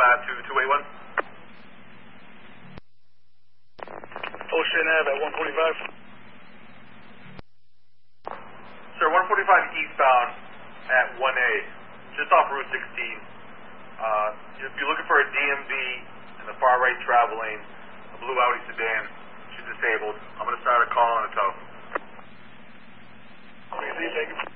class 2281. Ocean Ave at 145. Sir, 145 eastbound at 1A, just off Route 16. If you're looking for a DMV in the far right travel lane, a blue Audi sedan, she's disabled. I'm going to start a call on a tow. Okay, thank you.